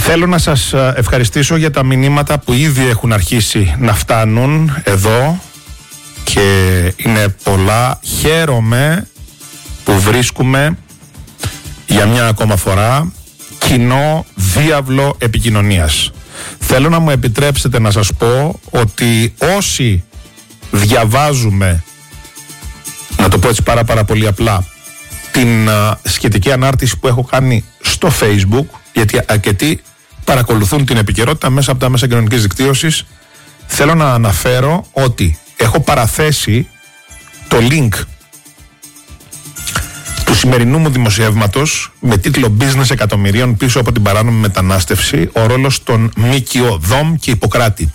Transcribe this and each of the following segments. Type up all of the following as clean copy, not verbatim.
Θέλω να σας ευχαριστήσω για τα μηνύματα που ήδη έχουν αρχίσει να φτάνουν εδώ και είναι πολλά. Χαίρομαι που βρίσκουμε για μια ακόμα φορά κοινό διάβλο επικοινωνίας. Θέλω να μου επιτρέψετε να σας πω ότι όσοι διαβάζουμε, να το πω έτσι πάρα πολύ απλά, την σχετική ανάρτηση που έχω κάνει στο Facebook, γιατί αρκετοί παρακολουθούν την επικαιρότητα μέσα από τα μέσα κοινωνικής δικτύωσης, θέλω να αναφέρω ότι έχω παραθέσει το link του σημερινού μου δημοσιεύματος με τίτλο «Business εκατομμυρίων πίσω από την παράνομη μετανάστευση, ο ρόλος των ΜΚΟ, ΔΟΜ και Ιπποκράτη».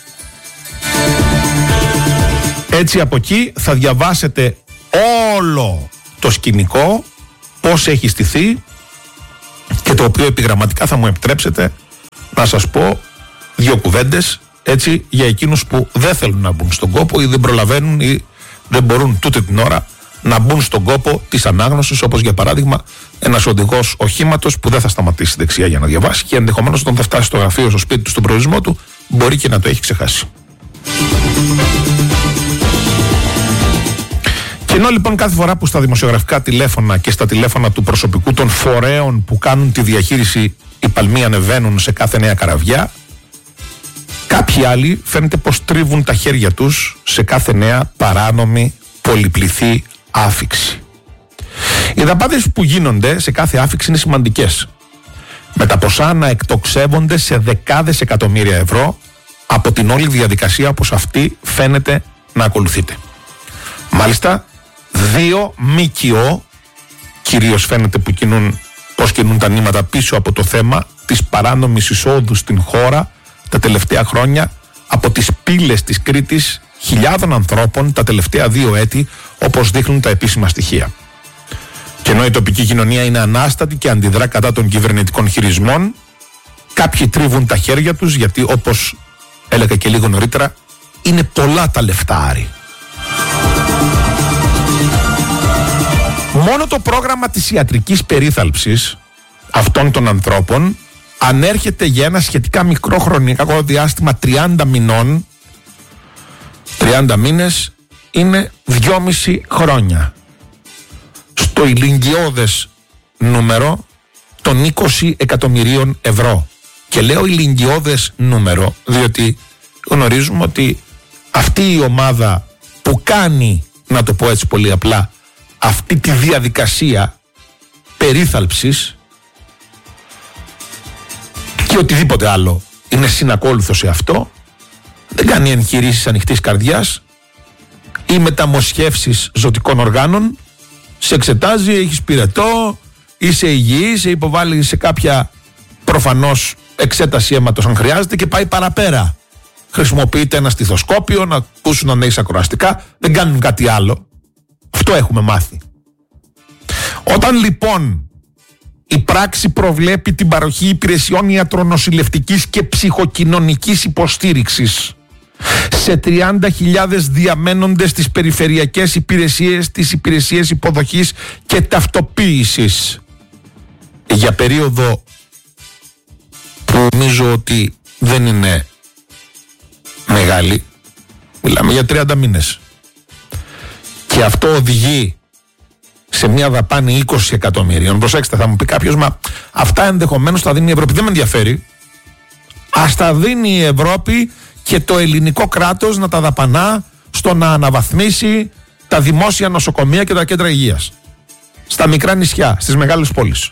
Έτσι από εκεί θα διαβάσετε όλο το σκηνικό, πώς έχει στηθεί, και το οποίο επιγραμματικά θα μου επιτρέψετε να σας πω δύο κουβέντες, έτσι, για εκείνους που δεν θέλουν να μπουν στον κόπο ή δεν προλαβαίνουν ή δεν μπορούν τούτη την ώρα να μπουν στον κόπο της ανάγνωσης, όπως για παράδειγμα ένας οδηγός οχήματος που δεν θα σταματήσει δεξιά για να διαβάσει και ενδεχομένως όταν θα φτάσει στο γραφείο, στο σπίτι του, στον προορισμό του, μπορεί και να το έχει ξεχάσει. Και ενώ λοιπόν κάθε φορά που στα δημοσιογραφικά τηλέφωνα και στα τηλέφωνα του προσωπικού των φορέων που κάνουν τη διαχείριση οι παλμοί ανεβαίνουν σε κάθε νέα καραβιά, κάποιοι άλλοι φαίνεται πως τρίβουν τα χέρια τους σε κάθε νέα παράνομη πολυπληθή άφιξη. Οι δαπάνες που γίνονται σε κάθε άφιξη είναι σημαντικές, με τα ποσά να εκτοξεύονται σε δεκάδες εκατομμύρια ευρώ από την όλη διαδικασία όπως αυτή φαίνεται να ακολουθείται. Μάλιστα, δύο ΜΚΟ κυρίως φαίνεται που κινούν τα νήματα πίσω από το θέμα της παράνομης εισόδου στην χώρα τα τελευταία χρόνια από τις πύλες της Κρήτης χιλιάδων ανθρώπων τα τελευταία 2 έτη, όπως δείχνουν τα επίσημα στοιχεία. Και ενώ η τοπική κοινωνία είναι ανάστατη και αντιδρά κατά των κυβερνητικών χειρισμών, κάποιοι τρίβουν τα χέρια τους γιατί, όπως έλεγα και λίγο νωρίτερα, είναι πολλά τα λεφτάρι. Μόνο το πρόγραμμα της ιατρικής περίθαλψης αυτών των ανθρώπων ανέρχεται για ένα σχετικά μικρό χρονικό διάστημα 30 μηνών. 30 μήνες είναι 2,5 χρόνια. Στο ηλικιώδες νούμερο των 20 εκατομμυρίων ευρώ. Και λέω ηλικιώδες νούμερο διότι γνωρίζουμε ότι αυτή η ομάδα που κάνει, να το πω έτσι πολύ απλά, αυτή τη διαδικασία περίθαλψης και οτιδήποτε άλλο είναι συνακόλουθο σε αυτό, δεν κάνει εγχειρήσεις ανοιχτής καρδιάς ή μεταμοσχεύσεις ζωτικών οργάνων, σε εξετάζει, έχεις πυρετό, είσαι υγιής, σε υποβάλλει σε κάποια προφανώς εξέταση αίματος αν χρειάζεται και πάει παραπέρα. Χρησιμοποιείται ένα στιθοσκόπιο να ακούσουν αν έχεις ακροαστικά, δεν κάνουν κάτι άλλο. Αυτό έχουμε μάθει. Όταν λοιπόν η πράξη προβλέπει την παροχή υπηρεσιών ιατρονοσηλευτικής και ψυχοκοινωνικής υποστήριξης σε 30.000 διαμένοντες στις περιφερειακές υπηρεσίες, τις υπηρεσίες υποδοχής και ταυτοποίησης για περίοδο που νομίζω ότι δεν είναι μεγάλη, μιλάμε για 30 μήνες, και αυτό οδηγεί σε μια δαπάνη 20 εκατομμυρίων. Προσέξτε, θα μου πει κάποιος, μα αυτά ενδεχομένως θα δίνει η Ευρώπη. Δεν με ενδιαφέρει. Ας τα δίνει η Ευρώπη και το ελληνικό κράτος να τα δαπανά στο να αναβαθμίσει τα δημόσια νοσοκομεία και τα κέντρα υγείας στα μικρά νησιά, στις μεγάλες πόλεις.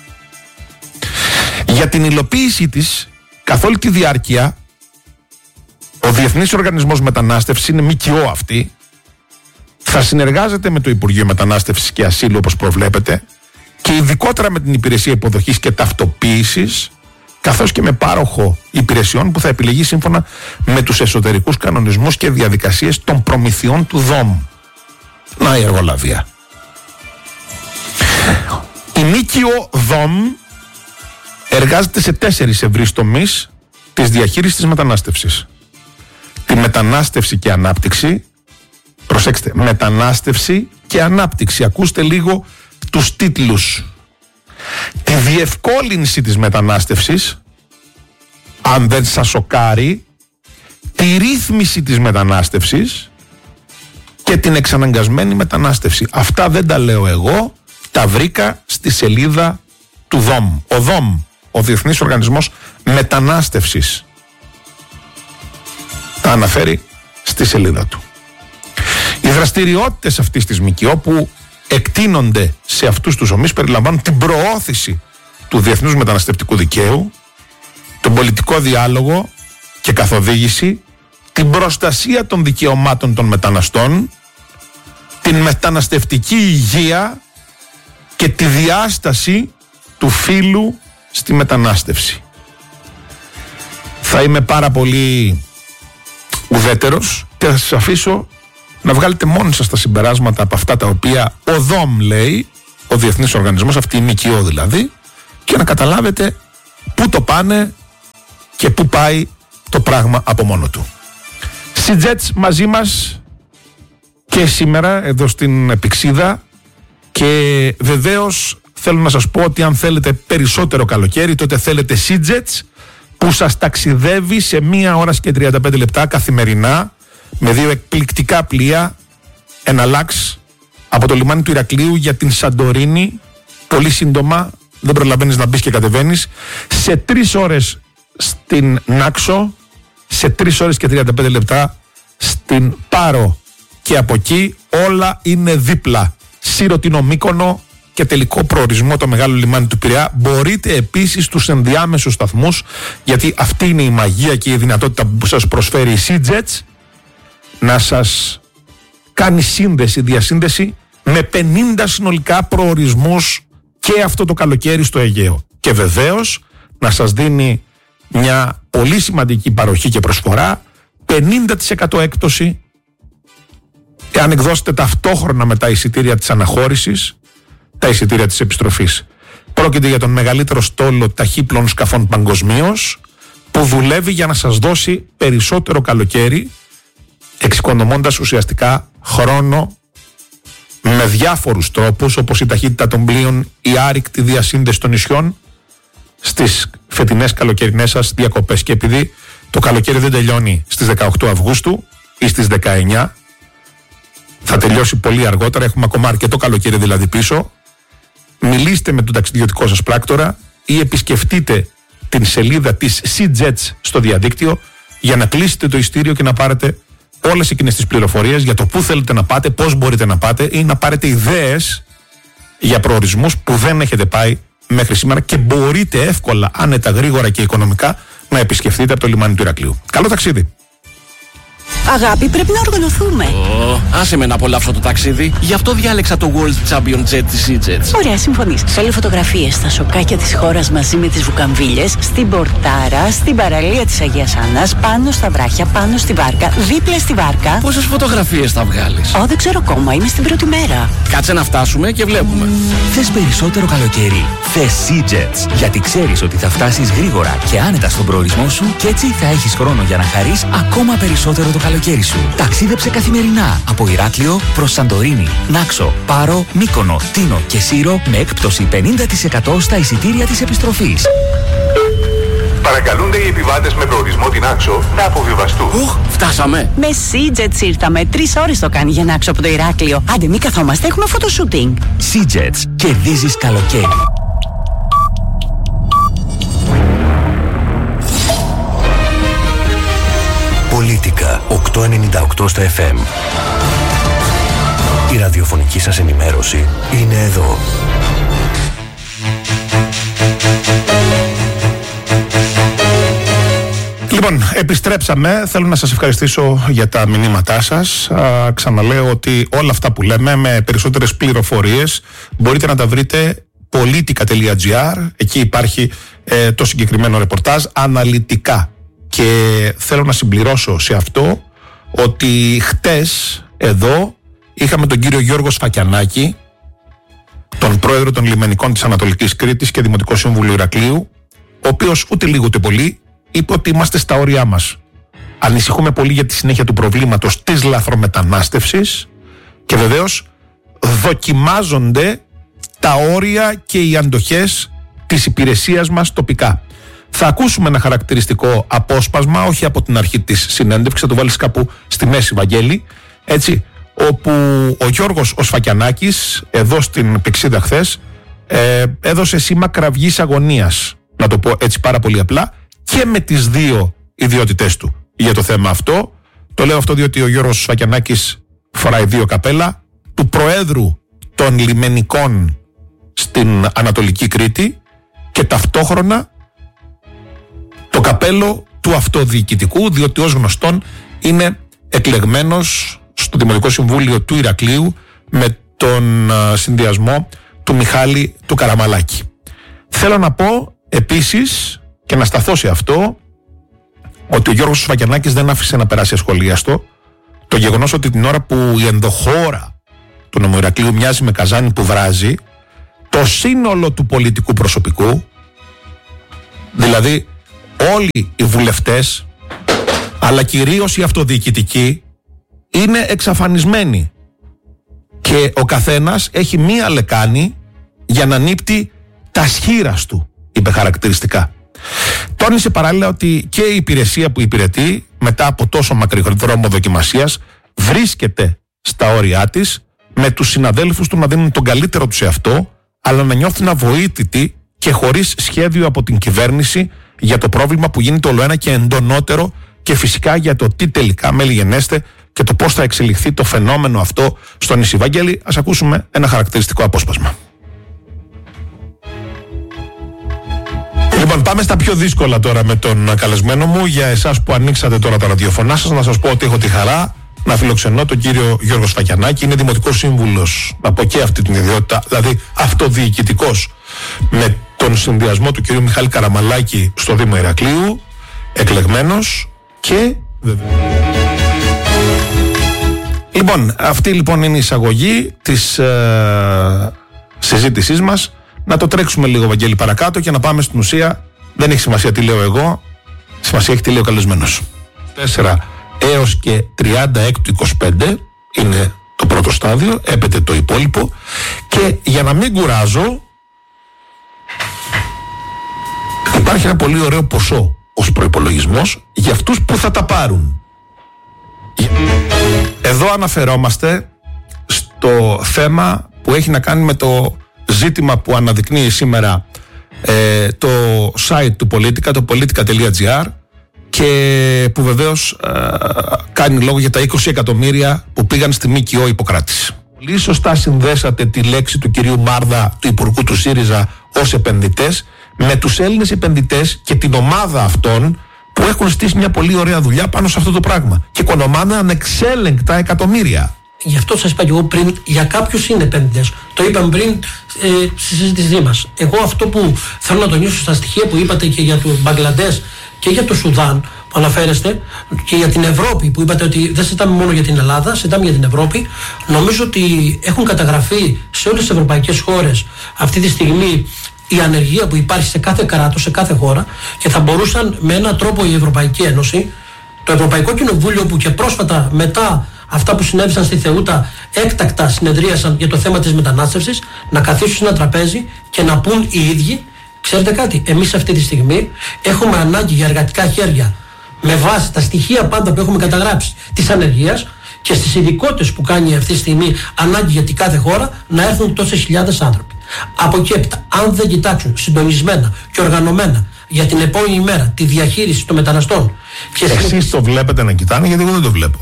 Για την υλοποίησή της, καθ' όλη τη διάρκεια, ο Διεθνής Οργανισμός Μετανάστευσης, είναι ΜΚΟ αυτή, θα συνεργάζεται με το Υπουργείο Μετανάστευσης και Ασύλου όπως προβλέπετε και ειδικότερα με την Υπηρεσία Υποδοχής και Ταυτοποίησης, καθώς και με πάροχο υπηρεσιών που θα επιλεγεί σύμφωνα με τους εσωτερικούς κανονισμούς και διαδικασίες των προμηθειών του ΔΟΜ. Να η εργολαβία. Η ΜΚΟ ΔΟΜ εργάζεται σε 4 ευρύς τομείς της διαχείρισης της μετανάστευσης. Τη μετανάστευση και ανάπτυξη. Προσέξτε, μετανάστευση και ανάπτυξη. Ακούστε λίγο τους τίτλους. Τη διευκόλυνση της μετανάστευσης, αν δεν σας σοκάρει, τη ρύθμιση της μετανάστευσης και την εξαναγκασμένη μετανάστευση. Αυτά δεν τα λέω εγώ, τα βρήκα στη σελίδα του ΔΟΜ. Ο ΔΟΜ, ο Διεθνής Οργανισμός Μετανάστευσης, τα αναφέρει στη σελίδα του. Οι δραστηριότητες αυτής της ΜΚΟ που εκτείνονται σε αυτούς τους ομίλους περιλαμβάνουν την προώθηση του διεθνούς μεταναστευτικού δικαίου, τον πολιτικό διάλογο και καθοδήγηση, την προστασία των δικαιωμάτων των μεταναστών, την μεταναστευτική υγεία και τη διάσταση του φύλου στη μετανάστευση. Θα είμαι πάρα πολύ ουδέτερος και θα σας αφήσω να βγάλετε μόνοι σας τα συμπεράσματα από αυτά τα οποία ο ΔΟΜ λέει, ο Διεθνής Οργανισμός, αυτή η ΜΚΟ δηλαδή, και να καταλάβετε πού το πάνε και πού πάει το πράγμα από μόνο του. Σιτζέτς μαζί μας και σήμερα εδώ στην Επιξίδα, και βεβαίως θέλω να σας πω ότι αν θέλετε περισσότερο καλοκαίρι, τότε θέλετε Σιτζέτς που σας ταξιδεύει σε 1 ώρα και 35 λεπτά καθημερινά με 2 εκπληκτικά πλοία εναλλάξ από το λιμάνι του Ηρακλείου για την Σαντορίνη, πολύ σύντομα, δεν προλαβαίνεις να μπεις και κατεβαίνεις, σε 3 ώρες στην Νάξο, σε 3 ώρες και 35 λεπτά στην Πάρο, και από εκεί όλα είναι δίπλα. Σύρωτινο Μύκονο και τελικό προορισμό το μεγάλο λιμάνι του Πειραιά. Μπορείτε επίσης τους ενδιάμεσους σταθμούς, γιατί αυτή είναι η μαγεία και η δυνατότητα που σας προσφέρει η SeaJets, να σας κάνει διασύνδεση με 50 συνολικά προορισμούς και αυτό το καλοκαίρι στο Αιγαίο. Και βεβαίως να σας δίνει μια πολύ σημαντική παροχή και προσφορά, 50% έκπτωση εάν εκδώσετε ταυτόχρονα με τα εισιτήρια της αναχώρησης τα εισιτήρια της επιστροφής. Πρόκειται για τον μεγαλύτερο στόλο ταχύπλων σκαφών παγκοσμίως, που δουλεύει για να σας δώσει περισσότερο καλοκαίρι, εξοικονομώντας ουσιαστικά χρόνο με διάφορους τρόπους, όπως η ταχύτητα των πλοίων, η άρρηκτη διασύνδεση των νησιών στις φετινές καλοκαιρινές σας διακοπές. Και επειδή το καλοκαίρι δεν τελειώνει στις 18 Αυγούστου ή στις 19, θα τελειώσει πολύ αργότερα, έχουμε ακόμα αρκετό καλοκαίρι δηλαδή πίσω, μιλήστε με τον ταξιδιωτικό σας πράκτορα ή επισκεφτείτε την σελίδα της SeaJets στο διαδίκτυο για να κλείσετε το ειστήριο και να πάρετε όλες εκείνες τις πληροφορίες για το πού θέλετε να πάτε, πώς μπορείτε να πάτε, ή να πάρετε ιδέες για προορισμούς που δεν έχετε πάει μέχρι σήμερα και μπορείτε εύκολα, άνετα, γρήγορα και οικονομικά να επισκεφτείτε από το λιμάνι του Ηρακλείου. Καλό ταξίδι! Αγάπη, πρέπει να οργανωθούμε. Άσε με να απολαύσω το ταξίδι. Γι' αυτό διάλεξα το World Champion Jet της SeaJets. Ωραία, συμφωνείς. Θέλω φωτογραφίες στα σοκάκια της χώρας μαζί με τις βουκαμβίλες, στην Πορτάρα, στην παραλία της Αγίας Άννας, πάνω στα βράχια, πάνω στη βάρκα, δίπλα στη βάρκα. Πόσες φωτογραφίες θα βγάλεις? Δεν ξέρω ακόμα, είμαι στην πρώτη μέρα. Κάτσε να φτάσουμε και βλέπουμε. Θες περισσότερο καλοκαίρι? Θες SeaJets. Γιατί ξέρεις ότι θα φτάσεις γρήγορα και άνετα στον προορισμό σου, και έτσι θα έχεις χρόνο για να χαρείς ακόμα περισσότερο το καλοκαίρι σου. Ταξίδεψε καθημερινά από Ηράκλειο προς Σαντορίνη, Νάξο, Πάρο, Μύκονο, Τίνο και Σύρο με έκπτωση 50% στα εισιτήρια της επιστροφής. Παρακαλούνται οι επιβάτες με προορισμό την Νάξο να αποβιβαστούν. Φτάσαμε. Με SeaJets ήρθαμε. 3 ώρες το κάνει για Νάξο από το Ηράκλειο. Άντε, μη καθόμαστε, έχουμε φωτοσούτινγκ. SeaJets. Κερδίζεις καλοκαίρι. Πολίτικα 898 στα FM. Η ραδιοφωνική σας ενημέρωση είναι εδώ. Λοιπόν, επιστρέψαμε. Θέλω να σας ευχαριστήσω για τα μηνύματά σας. Ξαναλέω ότι όλα αυτά που λέμε με περισσότερες πληροφορίες μπορείτε να τα βρείτε politica.gr. Εκεί υπάρχει το συγκεκριμένο ρεπορτάζ αναλυτικά. Και θέλω να συμπληρώσω σε αυτό ότι χτες εδώ είχαμε τον κύριο Γιώργο Σφακιανάκη, τον πρόεδρο των λιμενικών της Ανατολικής Κρήτης και Δημοτικό Σύμβουλο Ηρακλείου, ο οποίος ούτε λίγο ούτε πολύ είπε ότι είμαστε στα όρια μας. Ανησυχούμε πολύ για τη συνέχεια του προβλήματος της λαθρομετανάστευσης και βεβαίως δοκιμάζονται τα όρια και οι αντοχές της υπηρεσίας μας τοπικά. Θα ακούσουμε ένα χαρακτηριστικό απόσπασμα, όχι από την αρχή της συνέντευξης, θα το βάλεις κάπου στη μέση, Βαγγέλη, έτσι, όπου ο Γιώργος ο Σφακιανάκης, εδώ στην Πυξίδα χθες, έδωσε σήμα κραυγής αγωνίας, να το πω έτσι πάρα πολύ απλά, και με τις δύο ιδιότητές του για το θέμα αυτό. Το λέω αυτό διότι ο Γιώργος Σφακιανάκης φοράει δύο καπέλα, του Προέδρου των Λιμενικών στην Ανατολική Κρήτη και ταυτόχρονα το καπέλο του αυτοδιοικητικού, διότι ως γνωστόν είναι εκλεγμένος στο Δημοτικό Συμβούλιο του Ηρακλείου με τον συνδυασμό του Μιχάλη του Καραμαλάκη. Θέλω να πω επίσης και να σταθώ σε αυτό ότι ο Γιώργος Σφακιανάκης δεν άφησε να περάσει ασχολίαστο το γεγονός ότι την ώρα που η ενδοχώρα του νομού Ηρακλείου μοιάζει με καζάνι που βράζει, το σύνολο του πολιτικού προσωπικού, δηλαδή όλοι οι βουλευτές αλλά κυρίως οι αυτοδιοικητικοί, είναι εξαφανισμένοι και ο καθένας έχει μία λεκάνη για να νύπτει τα σχήρας του, είπε χαρακτηριστικά. Τόνισε παράλληλα ότι και η υπηρεσία που υπηρετεί μετά από τόσο μακρύ δρόμο δοκιμασίας βρίσκεται στα όρια της, με τους συναδέλφους του να δίνουν τον καλύτερο τους σε αυτό, αλλά να νιώθουν αβοήθητοι και χωρίς σχέδιο από την κυβέρνηση για το πρόβλημα που γίνεται ολοένα και εντονότερο, και φυσικά για το τι τελικά μελιγενέστε και το πώς θα εξελιχθεί το φαινόμενο αυτό στο νησί. Βαγγέλη, ας ακούσουμε ένα χαρακτηριστικό απόσπασμα. Λοιπόν, πάμε στα πιο δύσκολα τώρα με τον καλεσμένο μου. Για εσάς που ανοίξατε τώρα τα ραδιοφωνά σας, να σας πω ότι έχω τη χαρά να φιλοξενώ τον κύριο Γιώργο Σφακιανάκη. Είναι δημοτικός σύμβουλος, να πω και αυτή την ιδιότητα, δηλαδή αυτοδιοικητικός, με τον συνδυασμό του κυρίου Μιχάλη Καραμαλάκη στο Δήμο Ηρακλείου, εκλεγμένος και βέβαια. Λοιπόν, αυτή λοιπόν είναι η εισαγωγή της συζήτησής μας. Να το τρέξουμε λίγο, Βαγγέλη, παρακάτω και να πάμε στην ουσία. Δεν έχει σημασία τι λέω εγώ, σημασία έχει τι λέει ο καλεσμένος. 4 έως και 36-25 είναι το πρώτο στάδιο, έπεται το υπόλοιπο, και για να μην κουράζω υπάρχει ένα πολύ ωραίο ποσό ως προϋπολογισμός για αυτούς που θα τα πάρουν. Εδώ αναφερόμαστε στο θέμα που έχει να κάνει με το ζήτημα που αναδεικνύει σήμερα το site του Πολίτικα, το politica.gr, και που βεβαίως κάνει λόγο για τα 20 εκατομμύρια που πήγαν στη ΜΚΟ Ιπποκράτης. Πολύ σωστά συνδέσατε τη λέξη του κυρίου Μάρδα, του Υπουργού του ΣΥΡΙΖΑ, ως επενδυτές, με τους Έλληνες επενδυτές και την ομάδα αυτών που έχουν στήσει μια πολύ ωραία δουλειά πάνω σε αυτό το πράγμα και οικονομάνε ανεξέλεγκτα εκατομμύρια. Γι' αυτό σας είπα και εγώ πριν, για κάποιους είναι επενδυτές. Το είπαμε πριν στη συζήτησή μας. Εγώ αυτό που θέλω να τονίσω στα στοιχεία που είπατε και για το Μπαγκλαντές και για το Σουδάν που αναφέρεστε, και για την Ευρώπη που είπατε ότι δεν συζητάμε μόνο για την Ελλάδα, συζητάμε για την Ευρώπη, νομίζω ότι έχουν καταγραφεί σε όλες τις ευρωπαϊκές χώρες αυτή τη στιγμή η ανεργία που υπάρχει σε κάθε κράτος, σε κάθε χώρα, και θα μπορούσαν με έναν τρόπο η Ευρωπαϊκή Ένωση, το Ευρωπαϊκό Κοινοβούλιο, που και πρόσφατα μετά αυτά που συνέβησαν στη Θεούτα έκτακτα συνεδρίασαν για το θέμα της μετανάστευσης, να καθίσουν σε ένα τραπέζι και να πούν οι ίδιοι, ξέρετε κάτι, εμείς αυτή τη στιγμή έχουμε ανάγκη για εργατικά χέρια με βάση τα στοιχεία πάντα που έχουμε καταγράψει της ανεργίας και στις ειδικότητες που κάνει αυτή τη στιγμή ανάγκη για την κάθε χώρα, να έρθουν τόσες χιλιάδες άνθρωποι. Από εκεί έπειτα, αν δεν κοιτάξουν συντονισμένα και οργανωμένα για την επόμενη μέρα τη διαχείριση των μεταναστών. Εσείς το βλέπετε να κοιτάνε, γιατί εγώ δεν το βλέπω.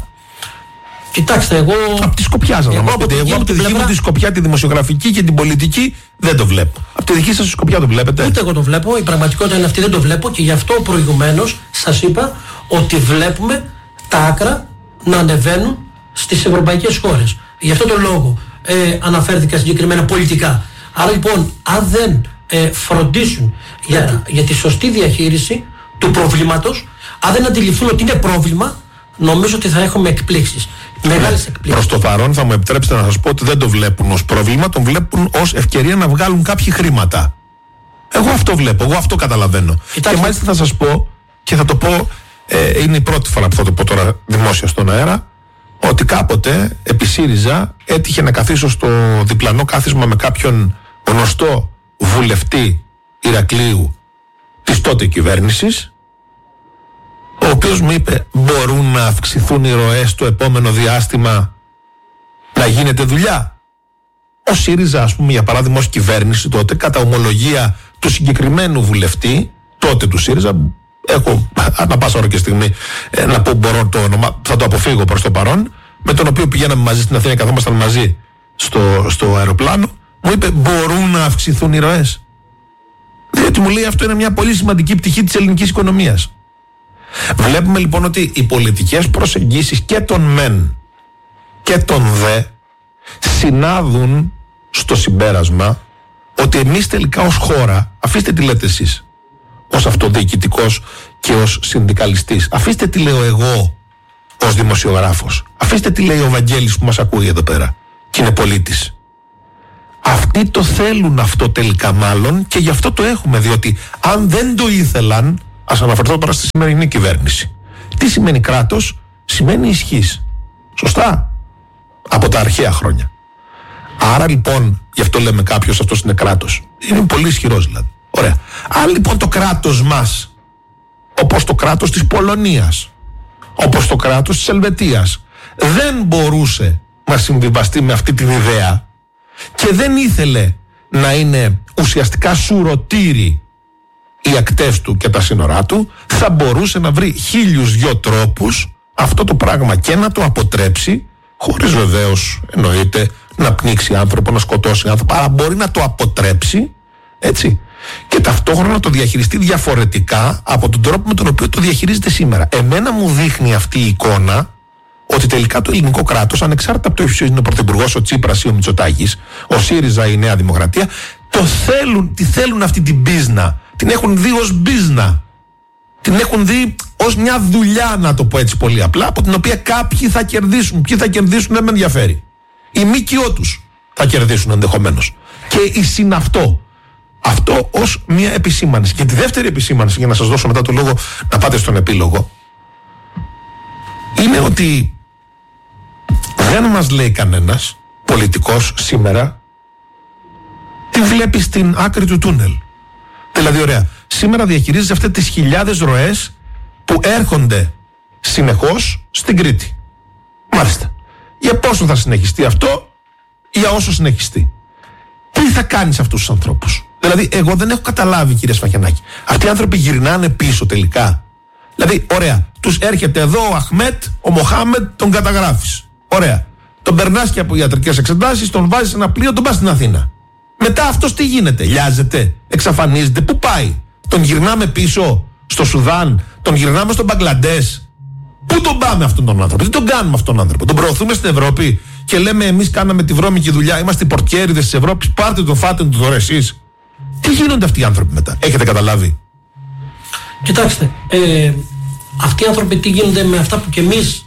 Κοιτάξτε, εγώ. Από τη σκοπιά σας, να μου πείτε. Εγώ από τη δική μου τη σκοπιά, τη δημοσιογραφική και την πολιτική, δεν το βλέπω. Από τη δική σας σκοπιά το βλέπετε? Ούτε εγώ το βλέπω. Η πραγματικότητα είναι αυτή, δεν το βλέπω, και γι' αυτό προηγουμένως σας είπα ότι βλέπουμε τα άκρα να ανεβαίνουν στις ευρωπαϊκές χώρες. Γι' αυτό το λόγο αναφέρθηκα συγκεκριμένα πολιτικά. Άρα λοιπόν, αν δεν φροντίσουν για τη σωστή διαχείριση του προβλήματος, αν δεν αντιληφθούν ότι είναι πρόβλημα, νομίζω ότι θα έχουμε εκπλήξεις. Μεγάλες εκπλήξεις. Προς το παρόν θα μου επιτρέψετε να σας πω ότι δεν το βλέπουν ως πρόβλημα, τον βλέπουν ως ευκαιρία να βγάλουν κάποιοι χρήματα. Εγώ αυτό βλέπω, εγώ αυτό καταλαβαίνω. Κοιτάξτε. Και μάλιστα θα σας πω, και θα το πω, είναι η πρώτη φορά που θα το πω τώρα δημόσια στον αέρα, ότι κάποτε επί ΣΥΡΙΖΑ έτυχε να καθίσω στο διπλανό κάθισμα με κάποιον γνωστό βουλευτή Ηρακλείου της της τότε κυβέρνησης, ο οποίος μου είπε μπορούν να αυξηθούν οι ροές το επόμενο διάστημα, να γίνεται δουλειά. Ο ΣΥΡΙΖΑ, ας πούμε, για παράδειγμα, ως κυβέρνηση τότε, κατά ομολογία του συγκεκριμένου βουλευτή τότε του ΣΥΡΙΖΑ, έχω ανά πάσα ώρα και στιγμή να πω μπορώ το όνομα, θα το αποφύγω προς το παρόν, με τον οποίο πηγαίναμε μαζί στην Αθήνα, καθόμασταν μαζί στο αεροπλάνο, μου είπε μπορούν να αυξηθούν οι ροές. Διότι μου λέει αυτό είναι μια πολύ σημαντική πτυχή της ελληνικής οικονομίας. Βλέπουμε λοιπόν ότι οι πολιτικές προσεγγίσεις και των μεν και των δε συνάδουν στο συμπέρασμα ότι εμείς τελικά ως χώρα, αφήστε τι λέτε εσείς ως αυτοδιοικητικός και ως συνδικαλιστής, αφήστε τι λέω εγώ ως δημοσιογράφος, αφήστε τι λέει ο Βαγγέλης που μας ακούει εδώ πέρα και είναι πολίτης. Αυτοί το θέλουν αυτό τελικά μάλλον και γι' αυτό το έχουμε, διότι αν δεν το ήθελαν, ας αναφερθώ τώρα στη σημερινή κυβέρνηση. Τι σημαίνει κράτος? Σημαίνει ισχύς. Σωστά? Από τα αρχαία χρόνια. Άρα λοιπόν, γι' αυτό λέμε κάποιος αυτός είναι κράτος. Είναι πολύ ισχυρός δηλαδή. Ωραία. Αν λοιπόν το κράτος μας, όπως το κράτος της Πολωνίας, όπως το κράτος της Ελβετίας, δεν μπορούσε να συμβιβαστεί με αυτή την ιδέα και δεν ήθελε να είναι ουσιαστικά σουρωτήρι οι ακτές του και τα σύνορά του, θα μπορούσε να βρει 1002 τρόπους αυτό το πράγμα και να το αποτρέψει, χωρίς βεβαίως εννοείται να πνίξει άνθρωπο, να σκοτώσει άνθρωπο, αλλά μπορεί να το αποτρέψει, έτσι, και ταυτόχρονα να το διαχειριστεί διαφορετικά από τον τρόπο με τον οποίο το διαχειρίζεται σήμερα. Εμένα μου δείχνει αυτή η εικόνα ότι τελικά το ελληνικό κράτος, ανεξάρτητα από το ποιος είναι ο πρωθυπουργός, ο Τσίπρας ή ο Μητσοτάκης, ο ΣΥΡΙΖΑ ή η Νέα Δημοκρατία, τη θέλουν αυτή την μπίζνα. Την έχουν δει ως μπίζνα. Την έχουν δει ως μια δουλειά, να το πω έτσι πολύ απλά, από την οποία κάποιοι θα κερδίσουν. Ποιοι θα κερδίσουν δεν με ενδιαφέρει. Οι ΜΚΟ τους θα κερδίσουν ενδεχομένως. Και η συναυτό. Αυτό ως μια επισήμανση. Και τη δεύτερη επισήμανση, για να σας δώσω μετά το λόγο να πάτε στον επίλογο, είναι ότι δεν μας λέει κανένας πολιτικός σήμερα τι βλέπει στην άκρη του τούνελ. Δηλαδή, ωραία, σήμερα διαχειρίζεσαι αυτές τις χιλιάδες ροές που έρχονται συνεχώς στην Κρήτη. Μάλιστα. Για πόσο θα συνεχιστεί αυτό, για όσο συνεχιστεί. Τι θα κάνεις αυτούς τους ανθρώπους? Δηλαδή, εγώ δεν έχω καταλάβει, κύριε Σφαχιανάκη. Αυτοί οι άνθρωποι γυρνάνε πίσω τελικά. Δηλαδή, ωραία, τους έρχεται εδώ ο Αχμέτ, ο Μοχάμετ, τον καταγράφεις. Ωραία. Τον περνάς και από ιατρικές εξετάσεις, τον βάζεις σε ένα πλοίο, τον πας στην Αθήνα. Μετά αυτός τι γίνεται? Λιάζεται, εξαφανίζεται, πού πάει? Τον γυρνάμε πίσω στο Σουδάν, τον γυρνάμε στο Μπαγκλαντές. Πού τον πάμε αυτόν τον άνθρωπο? Τι τον κάνουμε αυτόν τον άνθρωπο? Τον προωθούμε στην Ευρώπη και λέμε εμείς κάναμε τη βρώμικη δουλειά, είμαστε οι πορτιέριδες της Ευρώπης, πάρτε το, φάτε το τώρα εσείς. Τι γίνονται αυτοί οι άνθρωποι μετά? Έχετε καταλάβει? Κοιτάξτε, αυτοί οι άνθρωποι τι γίνονται με αυτά που κι εμείς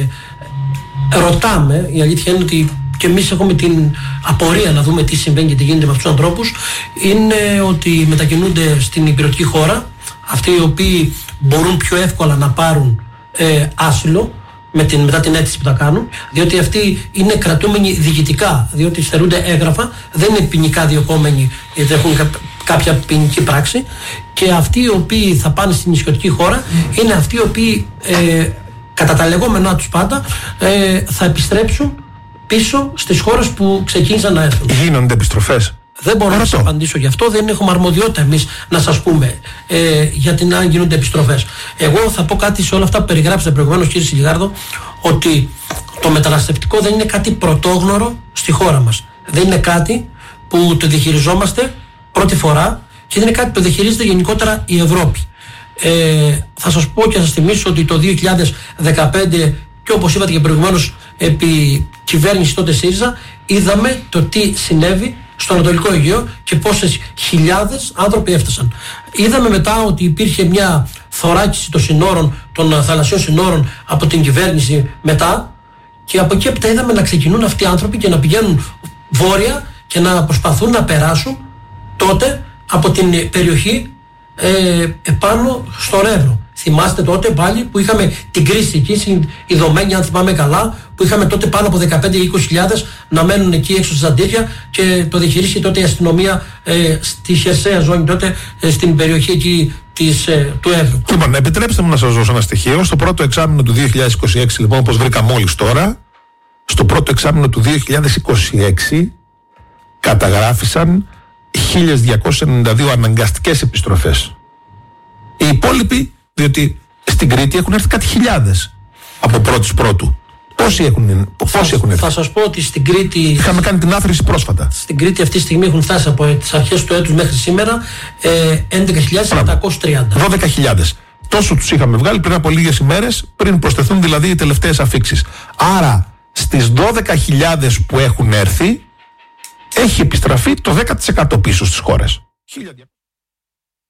ρωτάμε. Η αλήθεια είναι ότι και εμείς έχουμε την απορία να δούμε τι συμβαίνει και τι γίνεται με αυτούς τους ανθρώπους. Είναι ότι μετακινούνται στην υπηρετική χώρα, αυτοί οι οποίοι μπορούν πιο εύκολα να πάρουν άσυλο μετά την αίτηση που τα κάνουν, διότι αυτοί είναι κρατούμενοι διοικητικά, διότι στερούνται έγγραφα, δεν είναι ποινικά διωκόμενοι, γιατί έχουν κάποια ποινική πράξη, και αυτοί οι οποίοι θα πάνε στην νησιωτική χώρα είναι αυτοί οι οποίοι κατά τα λεγόμενά τους πάντα θα επιστρέψουν πίσω στις χώρες που ξεκίνησαν να έρθουν. Γίνονται επιστροφές? Δεν μπορώ να σας απαντήσω γι' αυτό, δεν έχουμε αρμοδιότητα εμείς να σας πούμε γιατί να γίνονται επιστροφές. Εγώ θα πω κάτι σε όλα αυτά που περιγράψατε προηγουμένως, κύριε Σιλιγάρδο, ότι το μεταναστευτικό δεν είναι κάτι πρωτόγνωρο στη χώρα μας. Δεν είναι κάτι που το διαχειριζόμαστε πρώτη φορά και δεν είναι κάτι που το διαχειρίζεται γενικότερα η Ευρώπη. Θα σας πω και θα σας θυμίσω ότι το 2015, και όπως είπατε και προηγουμένως, επί κυβέρνηση τότε ΣΥΡΙΖΑ, είδαμε το τι συνέβη στο Ανατολικό Αιγαίο και πόσες χιλιάδες άνθρωποι έφτασαν. Είδαμε μετά ότι υπήρχε μια θωράκιση των συνόρων, των θαλασσιών συνόρων από την κυβέρνηση μετά, και από εκεί έπειτα είδαμε να ξεκινούν αυτοί οι άνθρωποι και να πηγαίνουν βόρεια και να προσπαθούν να περάσουν τότε από την περιοχή επάνω στον Εύρο. Θυμάστε τότε πάλι που είχαμε την κρίση εκεί, η Δωμένη, αν θυμάμαι καλά, που είχαμε τότε πάνω από 15-20 χιλιάδες να μένουν εκεί έξω στα Ζαντήρια και το διαχειρίστηκε τότε η αστυνομία στη χερσαία ζώνη τότε, στην περιοχή εκεί του Εύρου. Λοιπόν, επιτρέψτε μου να σας δώσω ένα στοιχείο. Στο πρώτο εξάμηνο του 2026, λοιπόν, όπως βρήκα μόλις τώρα, στο πρώτο εξάμηνο του 2026 καταγράφησαν 1.292 αναγκαστικές επιστροφές. Οι υπόλοιποι, διότι στην Κρήτη έχουν έρθει κάτι χιλιάδες από πρώτου. Πόσοι έχουν έρθει? Θα σας πω ότι στην Κρήτη... Είχαμε κάνει την άθροιση πρόσφατα. Στην Κρήτη αυτή τη στιγμή έχουν φτάσει από τις αρχές του έτους μέχρι σήμερα 11.730. 12.000. Τόσο τους είχαμε βγάλει πριν από λίγες ημέρες, πριν προσθεθούν δηλαδή οι τελευταίες αφίξεις. Άρα στις 12.000 που έχουν έρθει, έχει επιστραφεί το 10% πίσω στις χώρες.